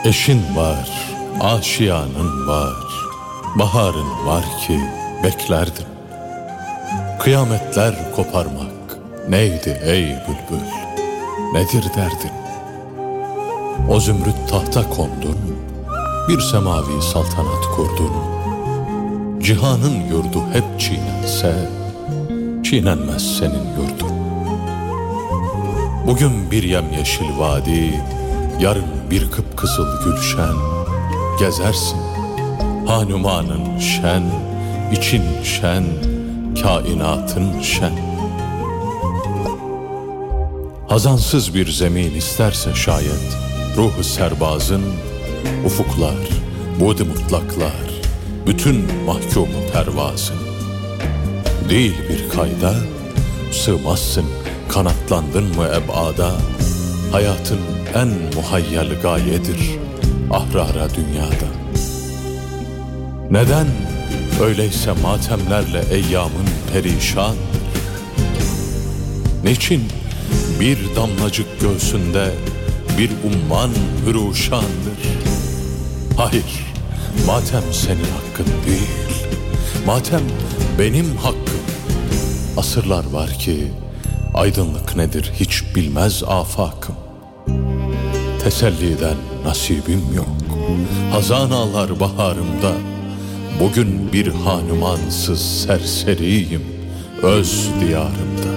Eşin var, aşiyanın var, baharın var ki beklerdim. Kıyametler koparmak neydi ey bülbül, nedir derdin? O zümrüt tahta kondun, bir semavi saltanat kurdun. Cihanın yurdu hep çiğnense, çiğnenmez senin yurdun. Bugün bir yemyeşil vadi, yarın bir kıpkızıl gülşen. Gezersin, hanumanın şen, için şen, kainatın şen. Hazansız bir zemin isterse şayet ruhu serbazın, ufuklar, buğd-i mutlaklar, bütün mahkumu pervazın. Değil bir kayda, sığmazsın, kanatlandın mı ebada, hayatın en muhayyel gayedir ahrara dünyada. Neden öyleyse matemlerle eyyamın perişandır? Niçin bir damlacık göğsünde bir umman hüruşandır? Hayır, matem senin hakkın değil, matem benim hakkım. Asırlar var ki aydınlık nedir hiç bilmez afakım. Teselliden nasibim yok, hazan ağlar baharımda. Bugün bir hanumansız serseriyim öz diyarımda.